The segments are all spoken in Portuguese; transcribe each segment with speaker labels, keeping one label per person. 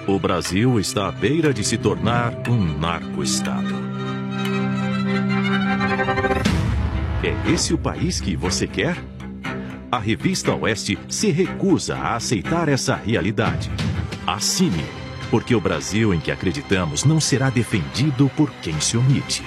Speaker 1: O Brasil está à beira de se tornar um narco-estado. É esse o país que você quer? A Revista Oeste se recusa a aceitar essa realidade. Assine, porque o Brasil em que acreditamos não será defendido por quem se omite.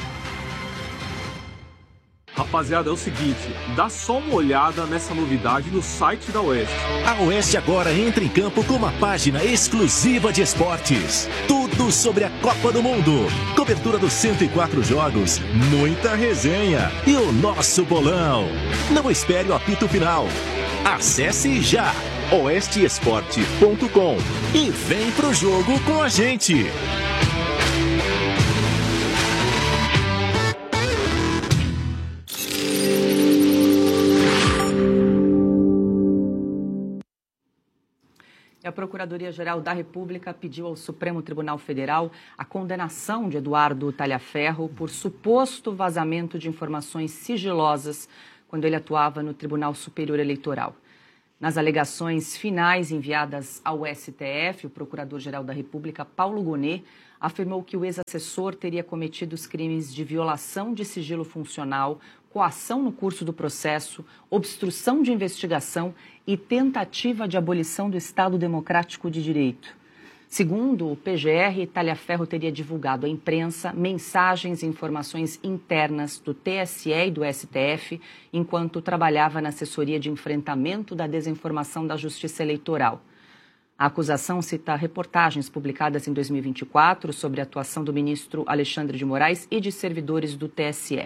Speaker 2: Rapaziada, é o seguinte, dá só uma olhada nessa novidade no site da Oeste.
Speaker 3: A Oeste agora entra em campo com uma página exclusiva de esportes. Tudo sobre a Copa do Mundo. Cobertura dos 104 jogos, muita resenha e o nosso bolão. Não espere o apito final. Acesse já oesteesporte.com e vem pro jogo com a gente.
Speaker 4: A Procuradoria-Geral da República pediu ao Supremo Tribunal Federal a condenação de Eduardo Talhaferro por suposto vazamento de informações sigilosas quando ele atuava no Tribunal Superior Eleitoral. Nas alegações finais enviadas ao STF, o Procurador-Geral da República, Paulo Gonet, afirmou que o ex-assessor teria cometido os crimes de violação de sigilo funcional, coação no curso do processo, obstrução de investigação e tentativa de abolição do Estado Democrático de Direito. Segundo o PGR, Talhaferro teria divulgado à imprensa mensagens e informações internas do TSE e do STF enquanto trabalhava na assessoria de enfrentamento da desinformação da Justiça Eleitoral. A acusação cita reportagens publicadas em 2024 sobre a atuação do ministro Alexandre de Moraes e de servidores do TSE.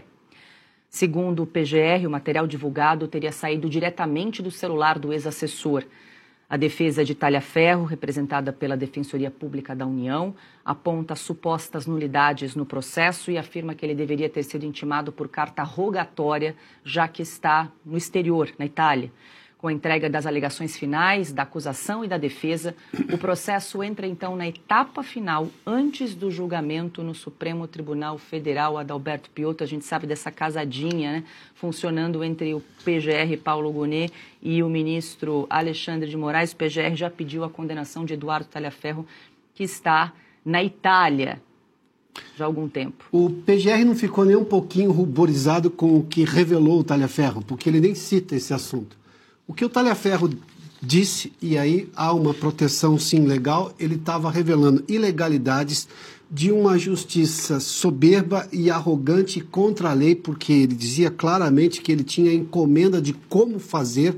Speaker 4: Segundo o PGR, o material divulgado teria saído diretamente do celular do ex-assessor. A defesa de Talhaferro, representada pela Defensoria Pública da União, aponta supostas nulidades no processo e afirma que ele deveria ter sido intimado por carta rogatória, já que está no exterior, na Itália. Com a entrega das alegações finais, da acusação e da defesa, o processo entra então na etapa final, antes do julgamento no Supremo Tribunal Federal. Adalberto Piotto, a gente sabe dessa casadinha, né, funcionando entre o PGR Paulo Gonet e o ministro Alexandre de Moraes. O PGR já pediu a condenação de Eduardo Talhaferro, que está na Itália já há algum tempo.
Speaker 5: O PGR não ficou nem um pouquinho ruborizado com o que revelou o Talhaferro, porque ele nem cita esse assunto. O que o Talhaferro disse, e aí há uma proteção sim legal, ele estava revelando ilegalidades de uma justiça soberba e arrogante contra a lei, porque ele dizia claramente que ele tinha encomenda de como fazer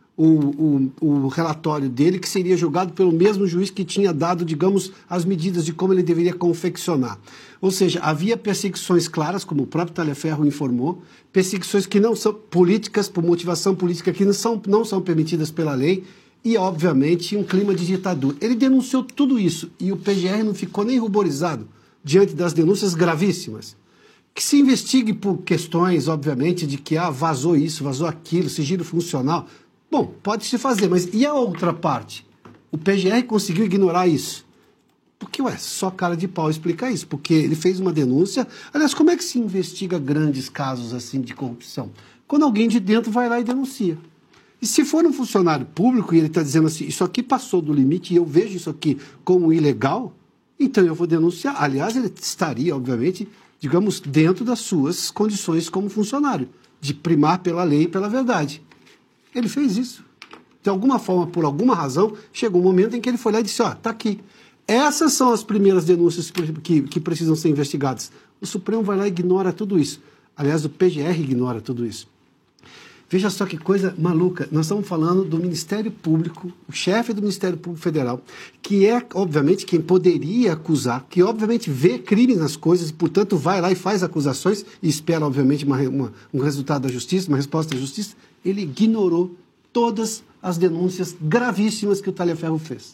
Speaker 5: o relatório dele, que seria julgado pelo mesmo juiz que tinha dado, digamos, as medidas de como ele deveria confeccionar. Ou seja, havia perseguições claras, como o próprio Talhaferro informou, perseguições que não são políticas, por motivação política, que não são permitidas pela lei, e, obviamente, um clima de ditadura. Ele denunciou tudo isso, e o PGR não ficou nem ruborizado diante das denúncias gravíssimas. Que se investigue por questões, obviamente, de que vazou isso, vazou aquilo, sigilo funcional. Bom, pode se fazer, mas e a outra parte? O PGR conseguiu ignorar isso. Porque, só cara de pau explicar isso, porque ele fez uma denúncia. Aliás, como é que se investiga grandes casos assim de corrupção? Quando alguém de dentro vai lá e denuncia. E se for um funcionário público e ele está dizendo assim, isso aqui passou do limite e eu vejo isso aqui como ilegal, então eu vou denunciar. Aliás, ele estaria, obviamente, digamos, dentro das suas condições como funcionário, de primar pela lei e pela verdade. Ele fez isso. De alguma forma, por alguma razão, chegou um momento em que ele foi lá e disse, tá aqui. Essas são as primeiras denúncias que precisam ser investigadas. O Supremo vai lá e ignora tudo isso. Aliás, o PGR ignora tudo isso. Veja só que coisa maluca. Nós estamos falando do Ministério Público, o chefe do Ministério Público Federal, que é, obviamente, quem poderia acusar, que, obviamente, vê crime nas coisas e, portanto, vai lá e faz acusações e espera, obviamente, um resultado da justiça, uma resposta da justiça. Ele ignorou todas as denúncias gravíssimas que o Talhaferro fez.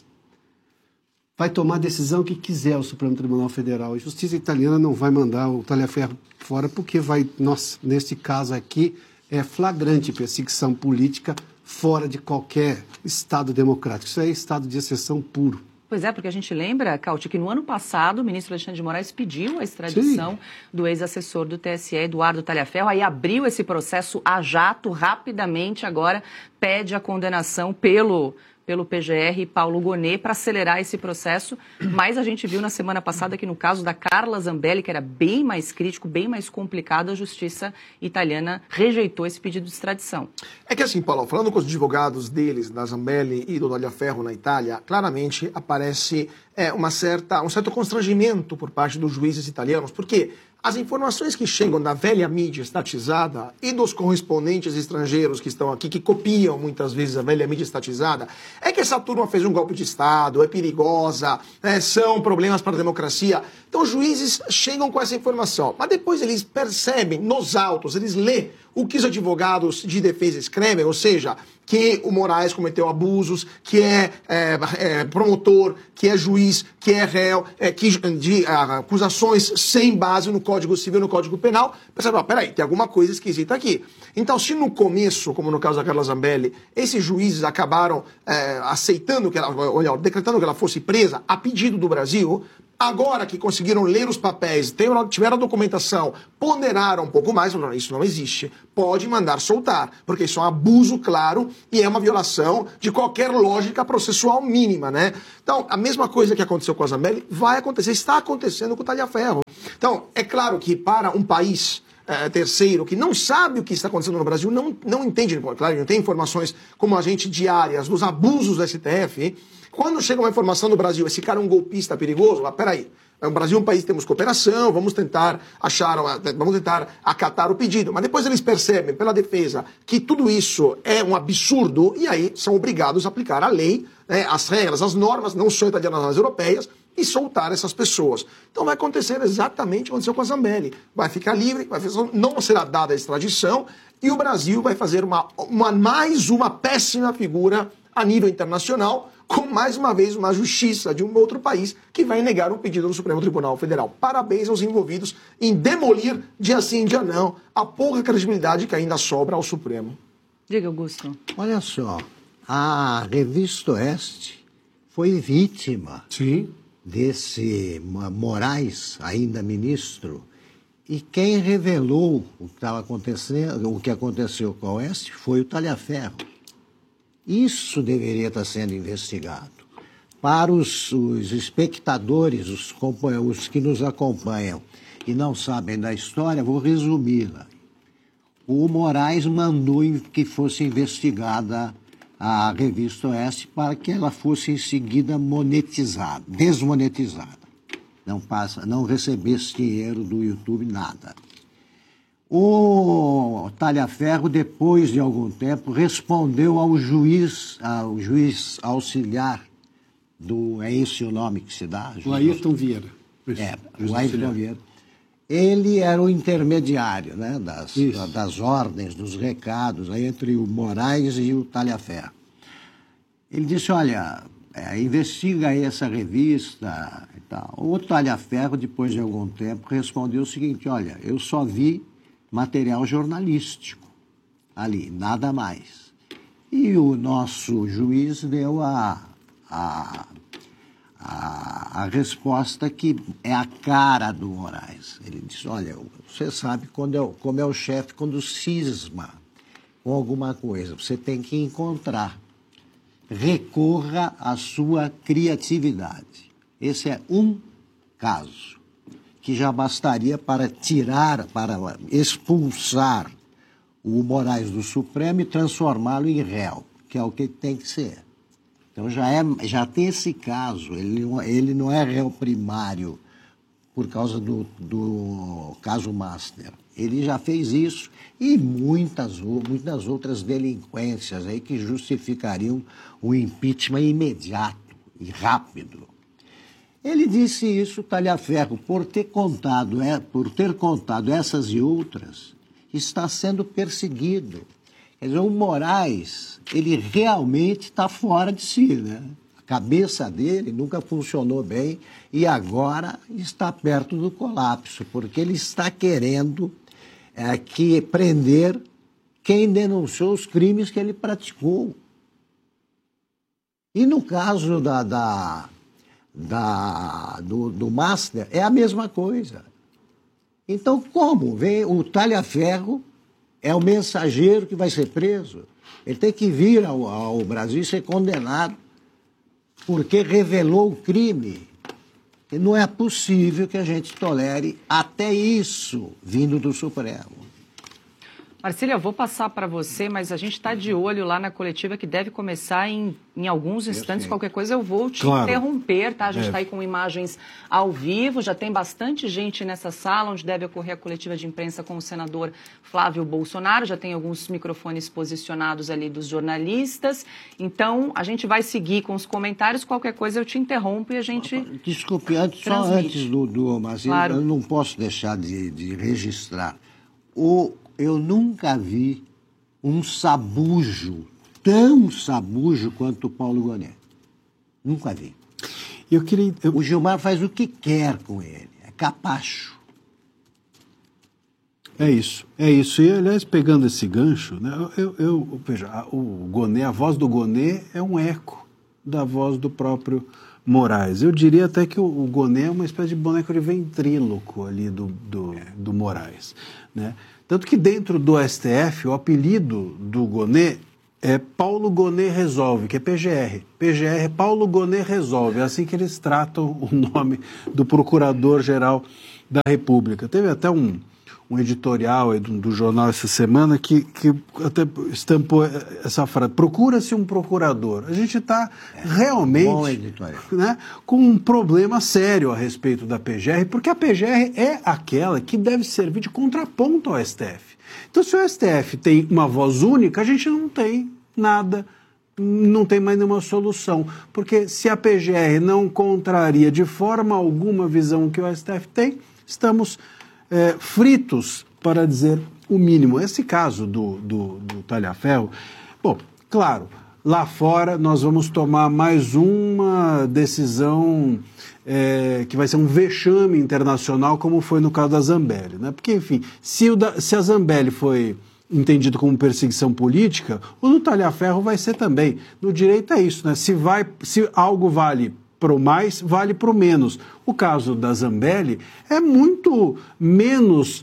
Speaker 5: Vai tomar a decisão que quiser o Supremo Tribunal Federal. A justiça italiana não vai mandar o Talhaferro fora porque nesse caso aqui, é flagrante perseguição política fora de qualquer Estado democrático. Isso é Estado de exceção puro.
Speaker 4: Pois é, porque a gente lembra, Cauti, que no ano passado o ministro Alexandre de Moraes pediu a extradição do ex-assessor do TSE, Eduardo Talhaferro, aí abriu esse processo a jato rapidamente, agora pede a condenação pelo pelo PGR e Paulo Gonet para acelerar esse processo, mas a gente viu na semana passada que no caso da Carla Zambelli, que era bem mais crítico, bem mais complicado, a justiça italiana rejeitou esse pedido de extradição.
Speaker 6: É que assim, Paulo, falando com os advogados deles, da Zambelli e do Tagliaferro na Itália, claramente aparece um certo constrangimento por parte dos juízes italianos, porque as informações que chegam da velha mídia estatizada e dos correspondentes estrangeiros que estão aqui, que copiam muitas vezes a velha mídia estatizada, é que essa turma fez um golpe de Estado, é perigosa, são problemas para a democracia. Então os juízes chegam com essa informação, mas depois eles percebem nos autos, eles lêem o que os advogados de defesa escrevem, ou seja, que o Moraes cometeu abusos, que é promotor, que é juiz, que é réu, de acusações sem base no Código Civil, no Código Penal. Percebe, peraí, tem alguma coisa esquisita aqui. Então, se no começo, como no caso da Carla Zambelli, esses juízes acabaram aceitando, decretando que ela fosse presa a pedido do Brasil, agora que conseguiram ler os papéis, tiveram a documentação, ponderaram um pouco mais, falaram, isso não existe, pode mandar soltar, porque isso é um abuso claro e é uma violação de qualquer lógica processual mínima, né? Então, a mesma coisa que aconteceu com a Zambelli vai acontecer, está acontecendo com o Tagliaferro. Então, é claro que para um país terceiro que não sabe o que está acontecendo no Brasil, não entende, claro, não tem informações como a gente diárias dos abusos do STF. Quando chega uma informação no Brasil, esse cara é um golpista perigoso, peraí, o Brasil é um país que temos cooperação, vamos tentar acatar o pedido. Mas depois eles percebem, pela defesa, que tudo isso é um absurdo e aí são obrigados a aplicar a lei, as regras, as normas, não só italianas, mas europeias, e soltar essas pessoas. Então vai acontecer exatamente o que aconteceu com a Zambelli. Vai ficar livre, não será dada a extradição e o Brasil vai fazer mais uma péssima figura a nível internacional, com mais uma vez uma justiça de um outro país que vai negar um pedido do Supremo Tribunal Federal. Parabéns aos envolvidos em demolir, dia sim, dia não, a pouca credibilidade que ainda sobra ao Supremo.
Speaker 4: Diga, Augusto.
Speaker 7: Olha só, a Revista Oeste foi vítima desse Moraes, ainda ministro, e quem revelou o que estava acontecendo, o que aconteceu com a Oeste foi o Tagliaferro. Isso deveria estar sendo investigado. Para os espectadores, os que nos acompanham e não sabem da história, vou resumi-la. O Moraes mandou que fosse investigada a Revista Oeste para que ela fosse em seguida desmonetizada. Não recebesse dinheiro do YouTube, nada. O Tagliaferro, depois de algum tempo, respondeu ao juiz auxiliar é esse o nome que se dá?
Speaker 5: O Ayrton Vieira.
Speaker 7: O Ayrton Vieira. Ele era o intermediário, né, das ordens, dos recados, entre o Moraes e o Tagliaferro. Ele disse, olha, investiga aí essa revista e tal. O Tagliaferro, depois de algum tempo, respondeu o seguinte, olha, eu só vi material jornalístico ali, nada mais. E o nosso juiz deu a resposta que é a cara do Moraes. Ele disse, olha, você sabe como é o chefe quando cisma com alguma coisa, você tem que encontrar. Recorra à sua criatividade. Esse é um caso que já bastaria para expulsar o Moraes do Supremo e transformá-lo em réu, que é o que tem que ser. Então já tem esse caso, ele não é réu primário por causa do caso Master. Ele já fez isso e muitas outras delinquências aí que justificariam o impeachment imediato e rápido. Ele disse isso, Tagliaferro, por ter contado essas e outras, está sendo perseguido. Quer dizer, o Moraes, ele realmente está fora de si, né? A cabeça dele nunca funcionou bem e agora está perto do colapso, porque ele está querendo prender quem denunciou os crimes que ele praticou. E no caso do Master, é a mesma coisa. Então, como vem o Tagliaferro É o mensageiro que vai ser preso. Ele tem que vir ao Brasil e ser condenado porque revelou o crime. E não é possível que a gente tolere até isso vindo do Supremo.
Speaker 4: Marcília, eu vou passar para você, mas a gente está de olho lá na coletiva que deve começar em alguns instantes. Qualquer coisa eu vou te interromper, tá? A gente está aí com imagens ao vivo, já tem bastante gente nessa sala onde deve ocorrer a coletiva de imprensa com o senador Flávio Bolsonaro, já tem alguns microfones posicionados ali dos jornalistas. Então, a gente vai seguir com os comentários, qualquer coisa eu te interrompo e a gente
Speaker 7: Desculpe, só antes do Marcília, claro. Eu não posso deixar de registrar. Eu nunca vi um sabujo, tão sabujo quanto o Paulo Gonet. Nunca vi. O Gilmar faz o que quer com ele, é capacho.
Speaker 8: É isso. E, aliás, pegando esse gancho, né, veja, o Gonet, a voz do Gonet é um eco da voz do próprio Moraes. Eu diria até que o Gonet é uma espécie de boneco de ventríloco ali do Moraes, né? Tanto que dentro do STF, o apelido do Gonet é Paulo Gonet Resolve, que é PGR. PGR é Paulo Gonet Resolve, é assim que eles tratam o nome do Procurador-Geral da República. Teve até um editorial aí do jornal essa semana que até estampou essa frase: procura-se um procurador. A gente está realmente, né, com um problema sério a respeito da PGR, porque a PGR é aquela que deve servir de contraponto ao STF. Então, se o STF tem uma voz única, a gente não tem nada, não tem mais nenhuma solução, porque se a PGR não contraria de forma alguma a visão que o STF tem, estamos fritos, para dizer o mínimo. Esse caso do Talhaferro, bom, claro, lá fora nós vamos tomar mais uma decisão que vai ser um vexame internacional, como foi no caso da Zambelli, né? Porque, enfim, se a Zambelli foi entendido como perseguição política, o do Talhaferro vai ser também. No direito é isso, né? Se algo vale para o mais, vale para o menos. O caso da Zambelli é muito menos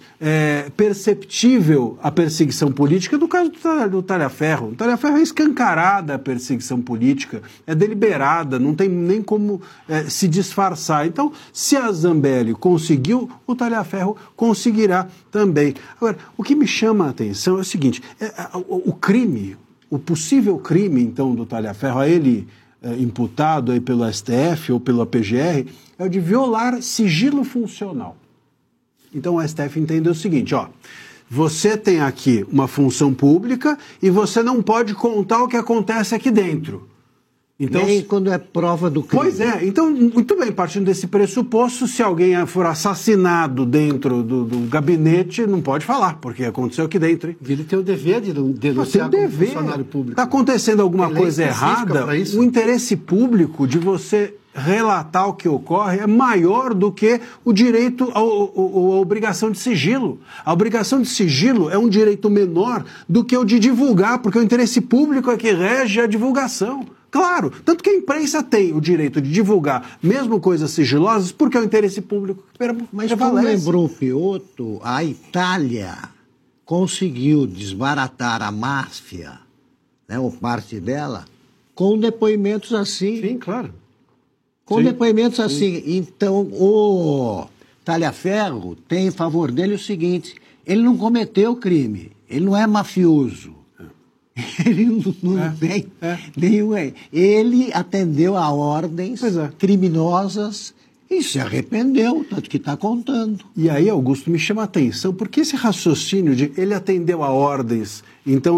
Speaker 8: perceptível a perseguição política do caso do Talhaferro. O Talhaferro é escancarada a perseguição política, é deliberada, não tem nem como se disfarçar. Então, se a Zambelli conseguiu, o Talhaferro conseguirá também. Agora, o que me chama a atenção é o seguinte: o crime, o possível crime, então, do Talhaferro, a ele imputado aí pelo STF ou pela PGR, é o de violar sigilo funcional. Então o STF entendeu o seguinte, você tem aqui uma função pública e você não pode contar o que acontece aqui dentro. Então,
Speaker 7: nem quando é prova do crime.
Speaker 8: Pois é, então, muito bem, partindo desse pressuposto, se alguém for assassinado dentro do gabinete, não pode falar, porque aconteceu aqui dentro. Hein?
Speaker 5: Ele tem o dever de denunciar como funcionário público.
Speaker 8: Está acontecendo alguma coisa errada, o interesse público de você relatar o que ocorre é maior do que o direito, a obrigação de sigilo. A obrigação de sigilo é um direito menor do que o de divulgar, porque o interesse público é que rege a divulgação. Claro, tanto que a imprensa tem o direito de divulgar, mesmo coisas sigilosas, porque é o interesse público que prevalece.
Speaker 7: Mas como lembrou o Piotto, a Itália conseguiu desbaratar a máfia, né, ou parte dela, com depoimentos assim.
Speaker 8: Sim, claro.
Speaker 7: Com depoimentos assim. Então, o Talhaferro tem em favor dele o seguinte: ele não cometeu crime, ele não é mafioso. Ele não tem nenhum. Ele atendeu a ordens criminosas e se arrependeu, tanto que está contando.
Speaker 8: E aí, Augusto, me chama a atenção, porque esse raciocínio de ele atendeu a ordens, então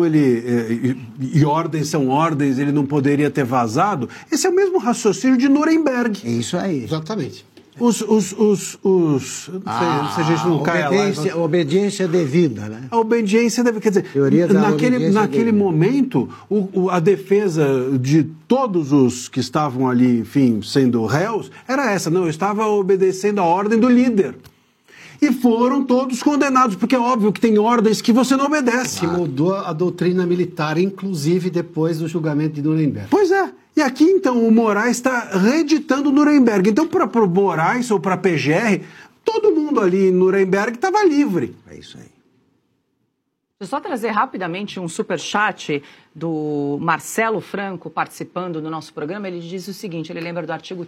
Speaker 8: e ordens são ordens, ele não poderia ter vazado, esse é o mesmo raciocínio de Nuremberg.
Speaker 7: É isso aí.
Speaker 5: Exatamente.
Speaker 8: Não sei se a gente não cai lá.
Speaker 7: Obediência devida, né?
Speaker 8: A obediência devida, quer dizer, naquele momento, a defesa de todos os que estavam ali, enfim, sendo réus, era essa: não, eu estava obedecendo a ordem do líder. E foram todos condenados, porque é óbvio que tem ordens que você não obedece.
Speaker 5: Que mudou a doutrina militar, inclusive depois do julgamento de Nuremberg.
Speaker 8: Pois é. E aqui, então, o Moraes está reeditando Nuremberg. Então, para o Moraes ou para a PGR, todo mundo ali em Nuremberg estava livre.
Speaker 7: É isso aí.
Speaker 4: Deixa eu só trazer rapidamente um superchat do Marcelo Franco participando do nosso programa. Ele diz o seguinte, ele lembra do artigo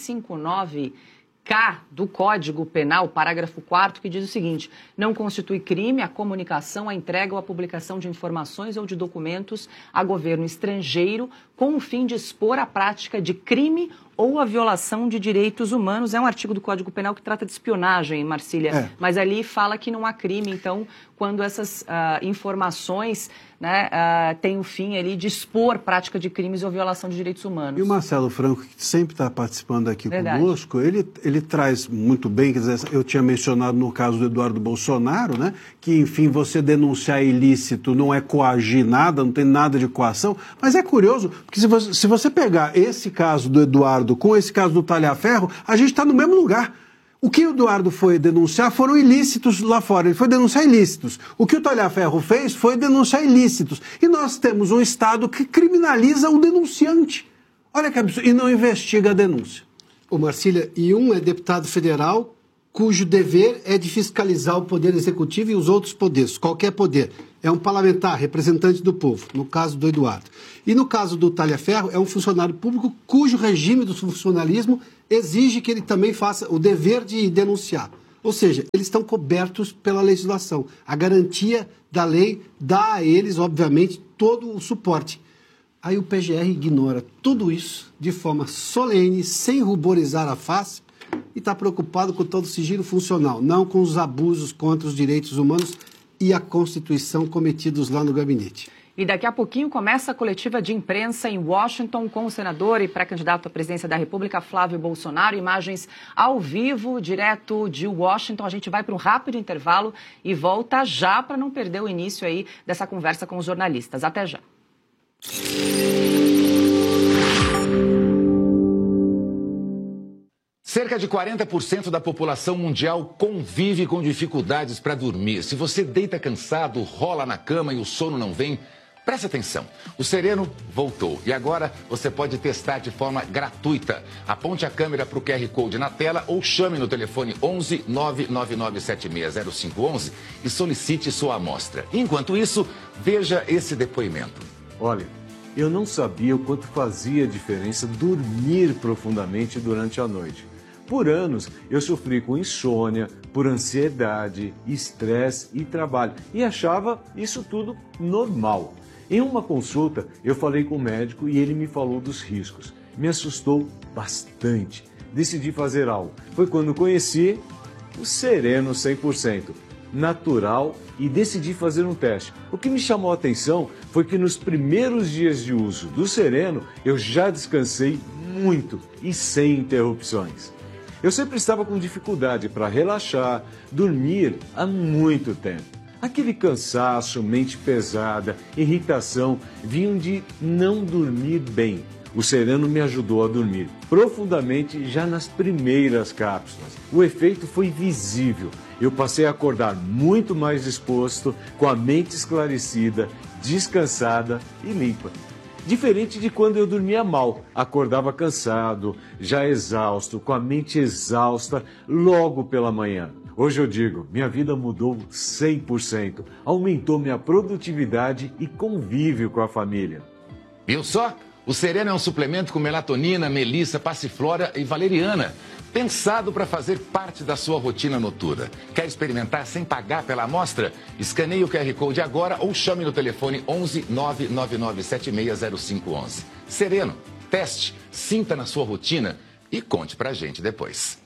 Speaker 4: 359K do Código Penal, parágrafo 4º, que diz o seguinte: não constitui crime a comunicação, a entrega ou a publicação de informações ou de documentos a governo estrangeiro com o fim de expor a prática de crime ou a violação de direitos humanos. É um artigo do Código Penal que trata de espionagem, Marcília, mas ali fala que não há crime. Então, quando essas informações, né, têm o fim ali de expor prática de crimes ou violação de direitos humanos.
Speaker 8: E o Marcelo Franco, que sempre está participando aqui conosco, ele traz muito bem, quer dizer, eu tinha mencionado no caso do Eduardo Bolsonaro, né, que, enfim, você denunciar ilícito não é coagir nada, não tem nada de coação, mas é curioso, porque se você pegar esse caso do Eduardo com esse caso do Talhaferro, a gente está no mesmo lugar. O que o Eduardo foi denunciar foram ilícitos lá fora, ele foi denunciar ilícitos. O que o Talhaferro fez foi denunciar ilícitos. E nós temos um Estado que criminaliza o denunciante. Olha que absurdo, e não investiga a denúncia.
Speaker 5: Ô Marcília, e um é deputado federal cujo dever é de fiscalizar o poder executivo e os outros poderes, qualquer poder. É um parlamentar, representante do povo, no caso do Eduardo. E no caso do Talhaferro, é um funcionário público cujo regime do funcionalismo exige que ele também faça o dever de denunciar. Ou seja, eles estão cobertos pela legislação. A garantia da lei dá a eles, obviamente, todo o suporte. Aí o PGR ignora tudo isso de forma solene, sem ruborizar a face, e está preocupado com todo o sigilo funcional, não com os abusos contra os direitos humanos e a Constituição cometidos lá no gabinete.
Speaker 4: E daqui a pouquinho começa a coletiva de imprensa em Washington com o senador e pré-candidato à presidência da República, Flávio Bolsonaro. Imagens ao vivo, direto de Washington. A gente vai para um rápido intervalo e volta já para não perder o início aí dessa conversa com os jornalistas. Até já.
Speaker 9: Cerca de 40% da população mundial convive com dificuldades para dormir. Se você deita cansado, rola na cama e o sono não vem, preste atenção. O Sereno voltou e agora você pode testar de forma gratuita. Aponte a câmera para o QR Code na tela ou chame no telefone 11 999760511 e solicite sua amostra. Enquanto isso, veja esse depoimento.
Speaker 10: Olha, eu não sabia o quanto fazia diferença dormir profundamente durante a noite. Por anos, eu sofri com insônia, por ansiedade, estresse e trabalho, e achava isso tudo normal. Em uma consulta, eu falei com o médico e ele me falou dos riscos. Me assustou bastante. Decidi fazer algo. Foi quando conheci o Sereno 100%, natural, e decidi fazer um teste. O que me chamou a atenção foi que nos primeiros dias de uso do Sereno, eu já descansei muito e sem interrupções. Eu sempre estava com dificuldade para relaxar, dormir há muito tempo. Aquele cansaço, mente pesada, irritação, vinham de não dormir bem. O Sereno me ajudou a dormir profundamente já nas primeiras cápsulas. O efeito foi visível. Eu passei a acordar muito mais disposto, com a mente esclarecida, descansada e limpa. Diferente de quando eu dormia mal, acordava cansado, já exausto, com a mente exausta logo pela manhã. Hoje eu digo, minha vida mudou 100%, aumentou minha produtividade e convívio com a família.
Speaker 9: Viu só? O Sereno é um suplemento com melatonina, melissa, passiflora e valeriana, pensado para fazer parte da sua rotina noturna. Quer experimentar sem pagar pela amostra? Escaneie o QR Code agora ou chame no telefone 11 999760511. Sereno, teste, sinta na sua rotina e conte pra gente depois.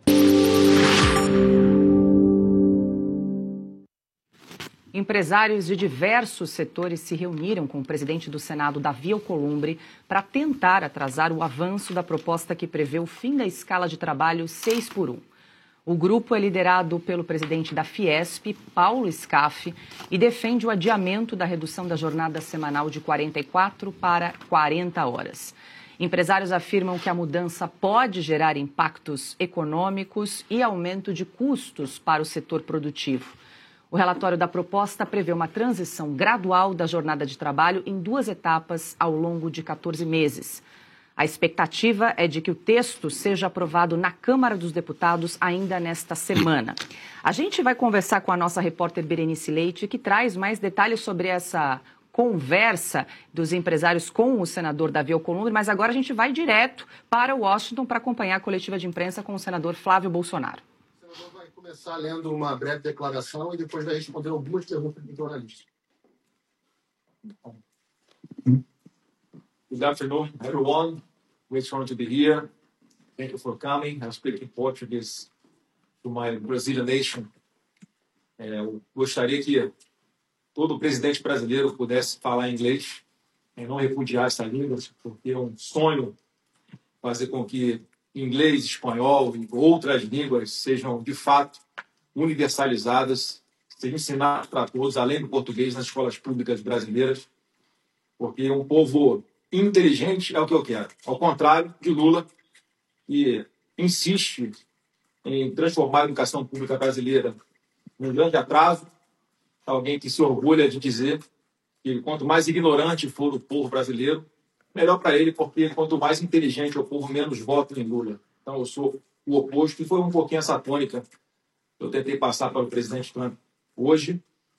Speaker 4: Empresários de diversos setores se reuniram com o presidente do Senado, Davi Alcolumbre, para tentar atrasar o avanço da proposta que prevê o fim da escala de trabalho 6x1. O grupo é liderado pelo presidente da Fiesp, Paulo Scaff, e defende o adiamento da redução da jornada semanal de 44 para 40 horas. Empresários afirmam que a mudança pode gerar impactos econômicos e aumento de custos para o setor produtivo. O relatório da proposta prevê uma transição gradual da jornada de trabalho em 2 etapas ao longo de 14 meses. A expectativa é de que o texto seja aprovado na Câmara dos Deputados ainda nesta semana. A gente vai conversar com a nossa repórter Berenice Leite, que traz mais detalhes sobre essa conversa dos empresários com o senador Davi Alcolumbre, mas agora a gente vai direto para Washington para acompanhar a coletiva de imprensa com o senador Flávio Bolsonaro.
Speaker 6: O senador vai começar lendo uma breve declaração e depois vai responder algumas perguntas do jornalista.
Speaker 11: Good afternoon, everyone. Great honor to be here. Thank you for coming. I'm speaking Portuguese to my Brazilian nation. Eu gostaria que todo presidente brasileiro pudesse falar inglês e não repudiar essa língua, porque é um sonho fazer com que inglês, espanhol e outras línguas sejam, de fato, universalizadas, sejam ensinadas para todos, além do português, nas escolas públicas brasileiras, porque um povo inteligente é o que eu quero. Ao contrário de Lula, que insiste em transformar a educação pública brasileira num grande atraso, alguém que se orgulha de dizer que quanto mais ignorante for o povo brasileiro, melhor para ele, porque quanto mais inteligente é o povo, menos voto em Lula. Então eu sou o oposto, e foi um pouquinho essa tônica que eu tentei passar para o presidente Trump hoje,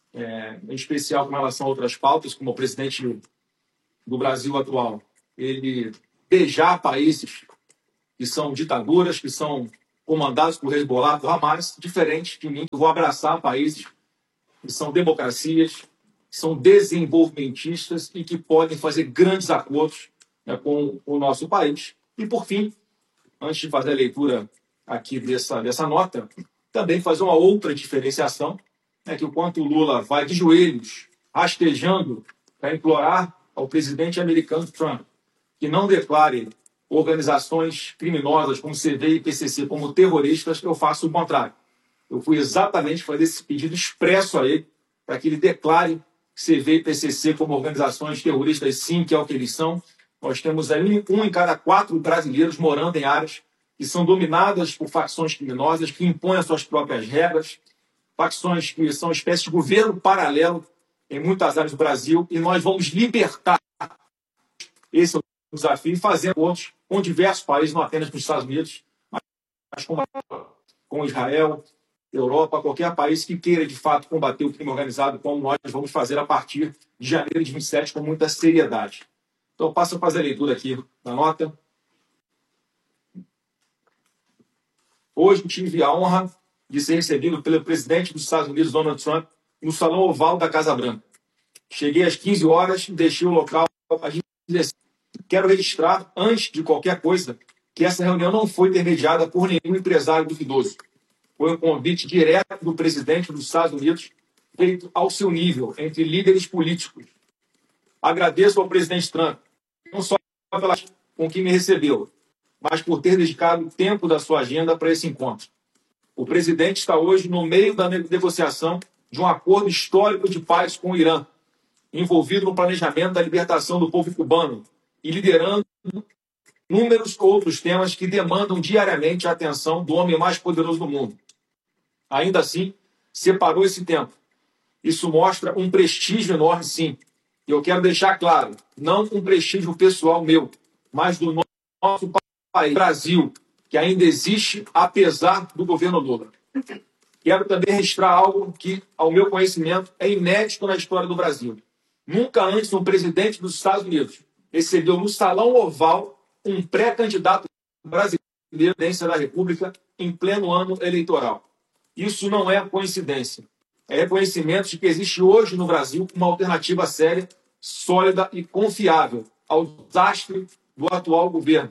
Speaker 11: em especial com relação a outras pautas, como o presidente do Brasil atual, ele beijar países que são ditaduras, que são comandados por Hezbollah, por Hamas, diferente de mim, que vou abraçar países que são democracias, que são desenvolvimentistas e que podem fazer grandes acordos, né, com o nosso país. E, por fim, antes de fazer a leitura aqui dessa nota, também fazer uma outra diferenciação, né, que o quanto o Lula vai de joelhos, rastejando, para implorar ao presidente americano Trump que não declare organizações criminosas como CVI e PCC como terroristas, eu faço o contrário. Eu fui exatamente fazer esse pedido expresso a ele, para que ele declare CVI e PCC como organizações terroristas, sim, que é o que eles são. Nós temos aí 1 em cada 4 brasileiros morando em áreas que são dominadas por facções criminosas, que impõem as suas próprias regras, facções que são espécie de governo paralelo em muitas áreas do Brasil, e nós vamos libertar esse desafio e fazer acordos com diversos países, não apenas com os Estados Unidos, mas com Israel, Europa, qualquer país que queira, de fato, combater o crime organizado, como nós vamos fazer a partir de janeiro de 27, com muita seriedade. Então, eu passo a fazer a leitura aqui da nota. Hoje eu tive a honra de ser recebido pelo presidente dos Estados Unidos, Donald Trump, no Salão Oval da Casa Branca. Cheguei às 15 horas e deixei o local às 16. Quero registrar, antes de qualquer coisa, que essa reunião não foi intermediada por nenhum empresário duvidoso. Foi um convite direto do presidente dos Estados Unidos, feito ao seu nível, entre líderes políticos. Agradeço ao presidente Trump, não só com quem me recebeu, mas por ter dedicado tempo da sua agenda para esse encontro. O presidente está hoje no meio da negociação de um acordo histórico de paz com o Irã, envolvido no planejamento da libertação do povo cubano e liderando inúmeros outros temas que demandam diariamente a atenção do homem mais poderoso do mundo. Ainda assim, separou esse tempo. Isso mostra um prestígio enorme, sim. E eu quero deixar claro, não um prestígio pessoal meu, mas do nosso país, Brasil, que ainda existe apesar do governo Lula. Quero também registrar algo que, ao meu conhecimento, é inédito na história do Brasil. Nunca antes um presidente dos Estados Unidos recebeu no Salão Oval um pré-candidato brasileiro à presidência da República em pleno ano eleitoral. Isso não é coincidência. É reconhecimento de que existe hoje no Brasil uma alternativa séria, sólida e confiável ao desastre do atual governo.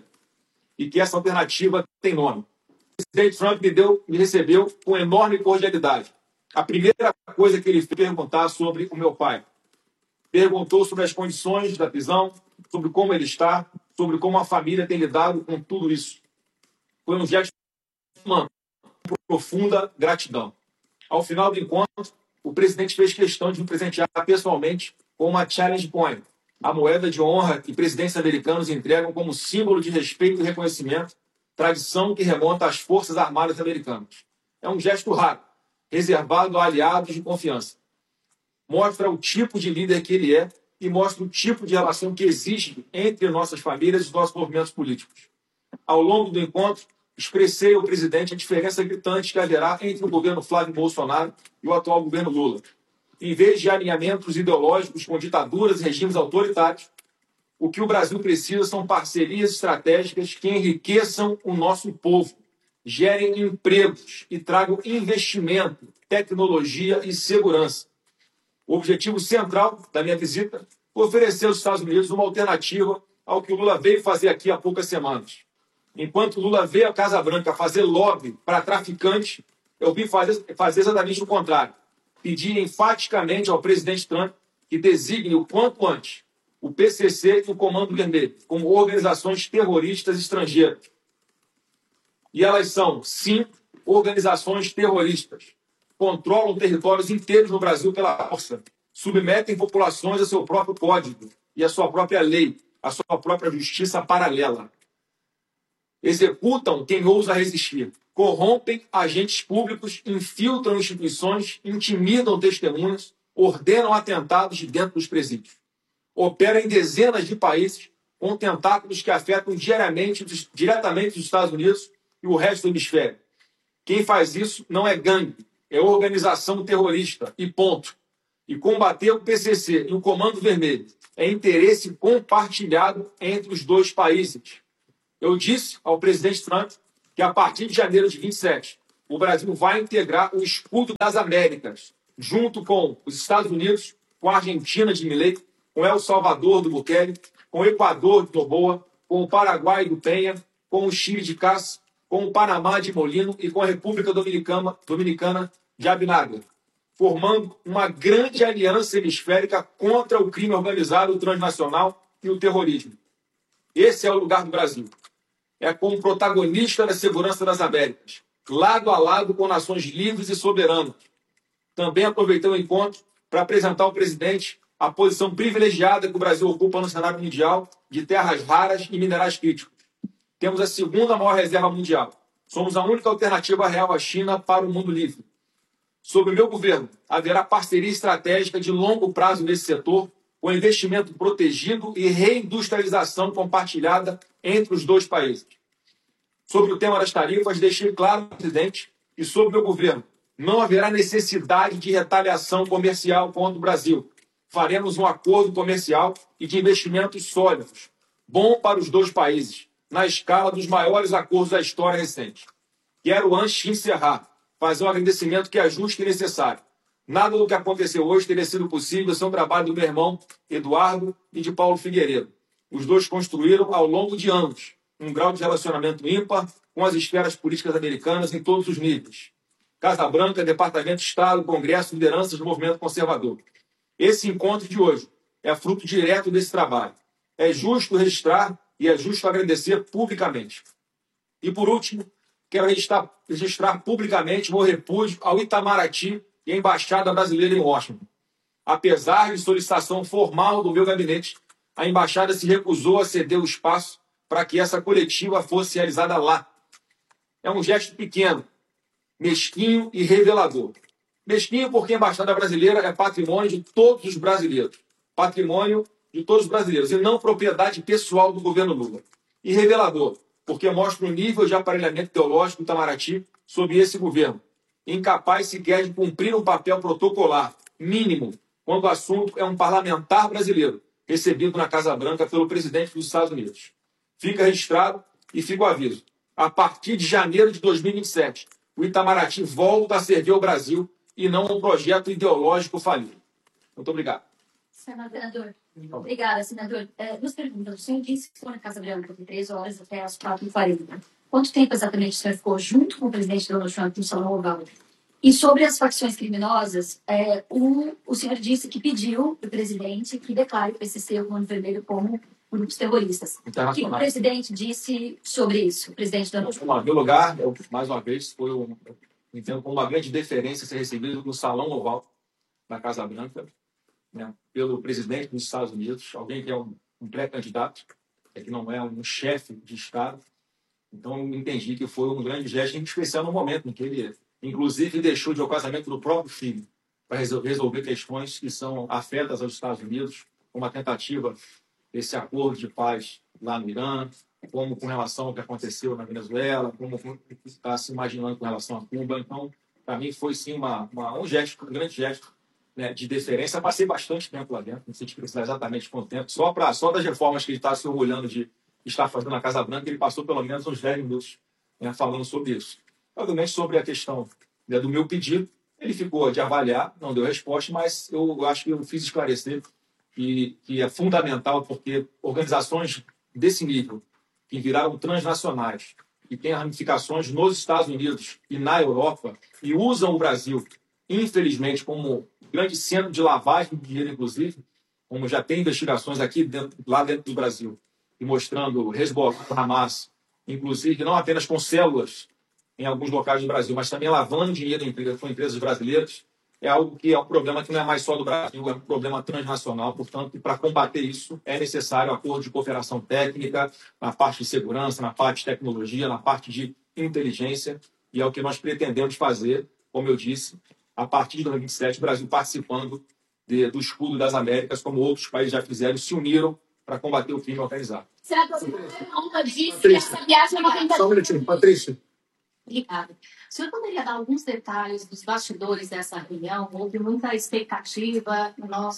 Speaker 11: E que essa alternativa tem nome. O presidente Trump me recebeu com enorme cordialidade. A primeira coisa que ele fez foi perguntar sobre o meu pai. Perguntou sobre as condições da prisão, sobre como ele está, sobre como a família tem lidado com tudo isso. Foi um gesto humano, com profunda gratidão. Ao final do encontro, o presidente fez questão de me presentear pessoalmente com uma Challenge Coin, a moeda de honra que presidentes americanos entregam como símbolo de respeito e reconhecimento, tradição que remonta às Forças Armadas Americanas. É um gesto raro, reservado a aliados de confiança. Mostra o tipo de líder que ele é e mostra o tipo de relação que existe entre nossas famílias e os nossos movimentos políticos. Ao longo do encontro, expressei ao presidente a diferença gritante que haverá entre o governo Flávio Bolsonaro e o atual governo Lula. Em vez de alinhamentos ideológicos com ditaduras e regimes autoritários, o que o Brasil precisa são parcerias estratégicas que enriqueçam o nosso povo, gerem empregos e tragam investimento, tecnologia e segurança. O objetivo central da minha visita foi oferecer aos Estados Unidos uma alternativa ao que o Lula veio fazer aqui há poucas semanas. Enquanto Lula veio à Casa Branca fazer lobby para traficantes, eu vim fazer exatamente o contrário. Pedir enfaticamente ao presidente Trump que designe o quanto antes o PCC e o Comando Vermelho como organizações terroristas estrangeiras. E elas são, sim, organizações terroristas. Controlam territórios inteiros no Brasil pela força, submetem populações a seu próprio código e a sua própria lei, a sua própria justiça paralela. Executam quem ousa resistir, corrompem agentes públicos, infiltram instituições, intimidam testemunhas, ordenam atentados de dentro dos presídios. Operam em dezenas de países com tentáculos que afetam diretamente os Estados Unidos e o resto do hemisfério. Quem faz isso não é gangue, é organização terrorista, e ponto. E combater o PCC e o Comando Vermelho é interesse compartilhado entre os dois países. Eu disse ao presidente Trump que a partir de janeiro de 27, o Brasil vai integrar o escudo das Américas, junto com os Estados Unidos, com a Argentina de Milei, com El Salvador do Bukele, com o Equador de Noboa, com o Paraguai do Penha, com o Chile de Cas, com o Panamá de Molino e com a República Dominicana de Abinader, formando uma grande aliança hemisférica contra o crime organizado transnacional e o terrorismo. Esse é o lugar do Brasil. É como protagonista da segurança das Américas, lado a lado com nações livres e soberanas. Também aproveitei o encontro para apresentar ao presidente a posição privilegiada que o Brasil ocupa no cenário mundial de terras raras e minerais críticos. Temos a segunda maior reserva mundial. Somos a única alternativa real à China para o mundo livre. Sob o meu governo, haverá parceria estratégica de longo prazo nesse setor, com investimento protegido e reindustrialização compartilhada entre os dois países. Sobre o tema das tarifas, deixei claro, presidente, que sob o meu governo não haverá necessidade de retaliação comercial contra o Brasil. Faremos um acordo comercial e de investimentos sólidos, bom para os dois países, na escala dos maiores acordos da história recente. Quero, antes de encerrar, fazer um agradecimento que é justo e necessário. Nada do que aconteceu hoje teria sido possível sem o trabalho do meu irmão Eduardo e de Paulo Figueiredo. Os dois construíram, ao longo de anos, um grau de relacionamento ímpar com as esferas políticas americanas em todos os níveis. Casa Branca, Departamento de Estado, Congresso, lideranças do movimento conservador. Esse encontro de hoje é fruto direto desse trabalho. É justo registrar e é justo agradecer publicamente. E, por último, quero registrar publicamente o meu repúdio ao Itamaraty e à Embaixada Brasileira em Washington. Apesar de solicitação formal do meu gabinete, a Embaixada se recusou a ceder o espaço para que essa coletiva fosse realizada lá. É um gesto pequeno, mesquinho e revelador. Mesquinho porque a Embaixada Brasileira é patrimônio de todos os brasileiros. Patrimônio de todos os brasileiros e não propriedade pessoal do governo Lula. E revelador, porque mostra o nível de aparelhamento ideológico do Itamaraty sob esse governo, incapaz sequer de cumprir um papel protocolar mínimo quando o assunto é um parlamentar brasileiro recebido na Casa Branca pelo presidente dos Estados Unidos. Fica registrado e fica o aviso. A partir de janeiro de 2027, o Itamaraty volta a servir ao Brasil e não um projeto ideológico falido. Muito obrigado.
Speaker 12: Senador, obrigada, senador. Duas perguntas. O senhor disse que ficou na Casa Branca de 3 horas até as 4h40. Quanto tempo exatamente o senhor ficou junto com o presidente Donald Trump no Salão Oval? E sobre as facções criminosas, o senhor disse que pediu para o presidente que declare o PCC e o Comando Vermelho como grupos terroristas. O que o presidente disse sobre isso, o presidente Donald Trump?
Speaker 11: Em meu lugar, mais uma vez, entendo como uma grande deferência ser recebido no Salão Oval da Casa Branca, né, pelo presidente dos Estados Unidos, alguém que é um pré-candidato, que não é um chefe de Estado. Então, eu entendi que foi um grande gesto, em especial no momento em que ele, inclusive, deixou de ir ao casamento do próprio filho para resolver questões que são afetas aos Estados Unidos uma tentativa desse acordo de paz lá no Irã, como com relação ao que aconteceu na Venezuela, como está se imaginando com relação a Cuba. Então, para mim, foi sim um gesto, um grande gesto, né, de deferência. Eu passei bastante tempo lá dentro, não sei te precisar exatamente quanto tempo. Só das reformas que ele está se orgulhando de estar fazendo na Casa Branca, ele passou pelo menos uns 10 minutos, né, falando sobre isso. Obviamente, sobre a questão, né, do meu pedido, ele ficou de avaliar, não deu resposta, mas eu acho que eu fiz esclarecer que é fundamental, porque organizações desse nível, que viraram transnacionais, que têm ramificações nos Estados Unidos e na Europa, e usam o Brasil, infelizmente, como grande centro de lavagem de dinheiro, inclusive, como já tem investigações aqui lá dentro do Brasil, e mostrando Hezbollah, Hamas, inclusive, não apenas com células em alguns locais do Brasil, mas também lavando dinheiro com empresas brasileiras, é algo que é um problema que não é mais só do Brasil, é um problema transnacional. Portanto, para combater isso, é necessário um acordo de cooperação técnica na parte de segurança, na parte de tecnologia, na parte de inteligência, e é o que nós pretendemos fazer, como eu disse, a partir de 2027, o Brasil participando do Escudo das Américas, como outros países já fizeram, se uniram para combater o crime organizado.
Speaker 12: Senador, você disse que essa viagem é uma tentativa...
Speaker 6: Só um minutinho, Patrícia.
Speaker 12: Obrigada. O senhor poderia dar alguns detalhes dos bastidores dessa reunião? Houve muita expectativa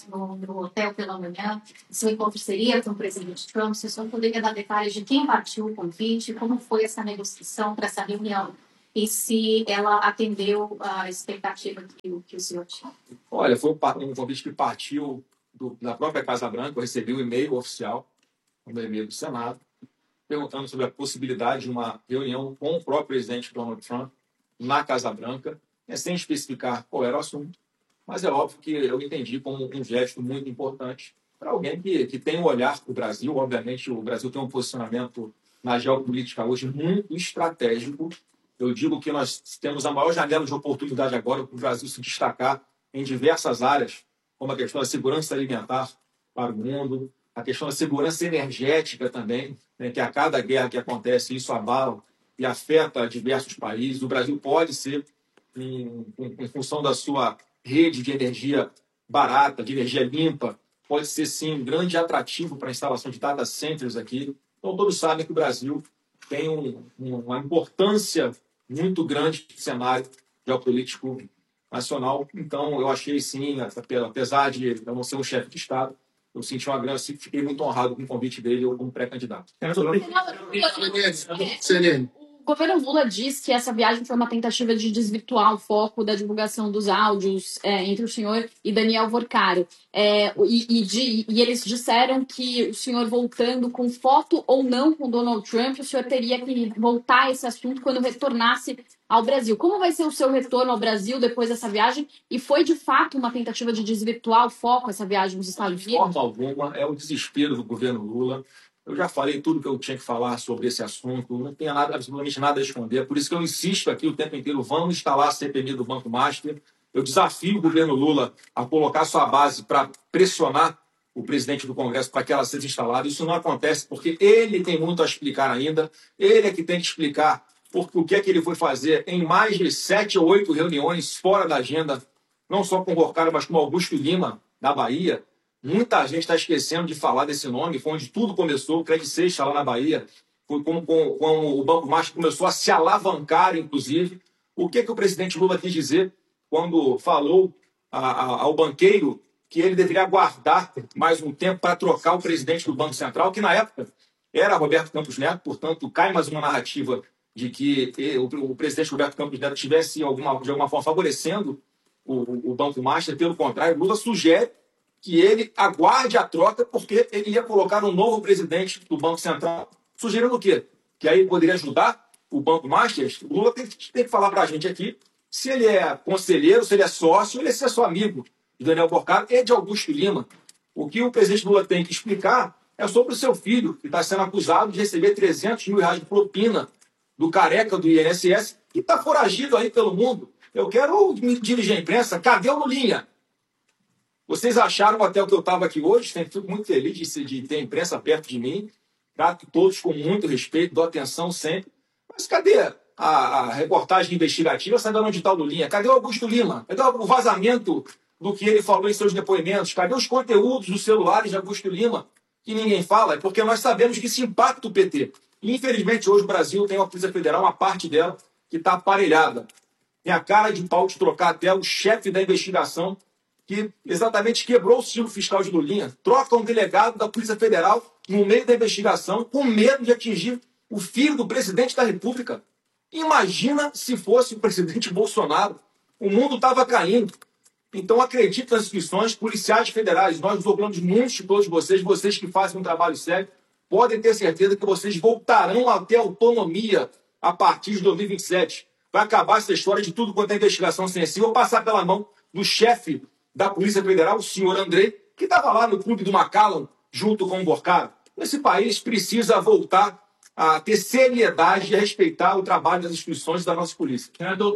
Speaker 12: no hotel pela manhã. Seu encontro seria com o presidente Trump. Se o senhor poderia dar detalhes de quem partiu o convite, como foi essa negociação para essa reunião e se ela atendeu a expectativa que o senhor tinha?
Speaker 11: Olha, foi um convite que partiu da própria Casa Branca. Eu recebi um e-mail oficial, um e-mail do Senado, perguntando sobre a possibilidade de uma reunião com o próprio presidente Donald Trump na Casa Branca, sem especificar qual era o assunto, mas é óbvio que eu entendi como um gesto muito importante para alguém que tem um olhar para o Brasil. Obviamente, o Brasil tem um posicionamento na geopolítica hoje muito estratégico. Eu digo que nós temos a maior janela de oportunidade agora para o Brasil se destacar em diversas áreas, como a questão da segurança alimentar para o mundo, a questão da segurança energética também, né, que a cada guerra que acontece, isso abala e afeta diversos países. O Brasil pode ser, em função da sua rede de energia barata, de energia limpa, pode ser, sim, um grande atrativo para a instalação de data centers aqui. Então, todos sabem que o Brasil tem uma importância muito grande no cenário geopolítico nacional. Então, eu achei, sim, apesar de eu não ser um chefe de Estado, eu senti uma grande, fiquei muito honrado com o convite dele como pré-candidato.
Speaker 13: O governo Lula diz que essa viagem foi uma tentativa de desvirtuar o foco da divulgação dos áudios entre o senhor e Daniel Vorcari. E eles disseram que o senhor voltando com foto ou não com Donald Trump, o senhor teria que voltar a esse assunto quando retornasse ao Brasil. Como vai ser o seu retorno ao Brasil depois dessa viagem? E foi, de fato, uma tentativa de desvirtuar o foco essa viagem nos Estados Unidos?
Speaker 11: De forma alguma, é o desespero do governo Lula. Eu já falei tudo que eu tinha que falar sobre esse assunto, não tenho absolutamente nada a esconder. Por isso que eu insisto aqui o tempo inteiro, vamos instalar a CPMI do Banco Master. Eu desafio o governo Lula a colocar sua base para pressionar o presidente do Congresso para que ela seja instalada. Isso não acontece porque ele tem muito a explicar ainda. Ele é que tem que explicar o que é que ele foi fazer em mais de 7 ou 8 reuniões fora da agenda, não só com o Vorcari, mas com o Augusto Lima, da Bahia. Muita gente está esquecendo de falar desse nome, foi onde tudo começou, o Credit Suisse lá na Bahia, foi como o Banco Master começou a se alavancar, inclusive. O que o presidente Lula quis dizer quando falou ao banqueiro que ele deveria aguardar mais um tempo para trocar o presidente do Banco Central, que na época era Roberto Campos Neto, portanto, cai mais uma narrativa de que o presidente Roberto Campos Neto estivesse de alguma forma favorecendo o Banco Master. Pelo contrário, Lula sugere que ele aguarde a troca porque ele ia colocar um novo presidente do Banco Central, sugerindo o quê? Que aí poderia ajudar o Banco Master. O Lula tem que falar para a gente aqui se ele é conselheiro, se ele é sócio, se é só amigo de Daniel Vorcari e de Augusto Lima. O que o presidente Lula tem que explicar é sobre o seu filho, que está sendo acusado de receber 300 mil reais de propina do careca do INSS, que está foragido aí pelo mundo. Eu quero me dirigir à imprensa. Cadê o Lulinha? Vocês acharam até o que eu estava aqui hoje? Fico muito feliz de ter a imprensa perto de mim. Trato todos com muito respeito, dou atenção sempre. Mas cadê a reportagem investigativa sabendo onde está o Lulinha? Cadê o Augusto Lima? Cadê o vazamento do que ele falou em seus depoimentos? Cadê os conteúdos dos celulares de Augusto Lima, que ninguém fala? É porque nós sabemos que isso impacta o PT. E, infelizmente, hoje o Brasil tem uma Polícia Federal, uma parte dela, que está aparelhada. Tem a cara de pau de trocar até o chefe da investigação, que exatamente quebrou o sigilo fiscal de Lulinha. Troca um delegado da Polícia Federal no meio da investigação, com medo de atingir o filho do presidente da República. Imagina se fosse o presidente Bolsonaro. O mundo estava caindo. Então, acredite nas instituições policiais federais. Nós nos orgulhamos muito de todos vocês que fazem um trabalho sério. Podem ter certeza que vocês voltarão a ter autonomia a partir de 2027. Vai acabar essa história de tudo quanto é investigação sensível. Vou passar pela mão do chefe da Polícia Federal, o senhor Andrei, que estava lá no clube do Macallan, junto com o Borcaro. Esse país precisa voltar a ter seriedade e a respeitar o trabalho das instituições da nossa polícia.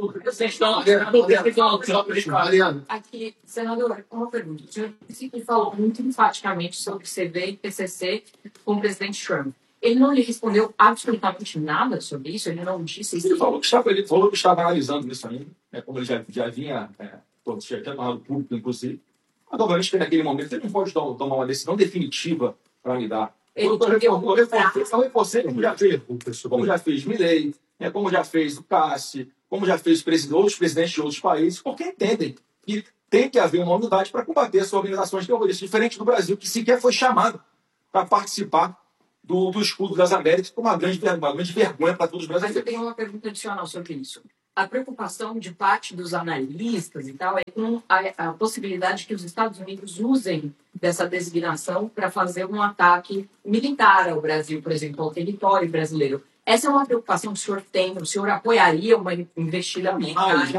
Speaker 14: Aqui, senador, uma pergunta. O senhor sempre falou muito enfaticamente sobre CV e PCC com o presidente Trump. Ele não lhe respondeu absolutamente nada sobre isso? Ele não disse isso?
Speaker 11: Ele falou que estava analisando isso ainda, como ele já vinha, já tinha tornado público, inclusive. Mas, obviamente, que naquele momento ele não pode tomar uma decisão definitiva para me dar. Eu reforcei como já fez Milei, como já fez o Cassi, como já fez outros presidentes de outros países, porque entendem que tem que haver uma unidade para combater as organizações terroristas, diferente do Brasil, que sequer foi chamado para participar do escudo das Américas, com uma grande vergonha para todos os brasileiros.
Speaker 14: Mas eu tenho uma pergunta adicional sobre isso. A preocupação de parte dos analistas e tal é com a possibilidade que os Estados Unidos usem dessa designação para fazer um ataque militar ao Brasil, por exemplo, ao território brasileiro. Essa é uma preocupação que o senhor tem? O senhor apoiaria uma investida militar?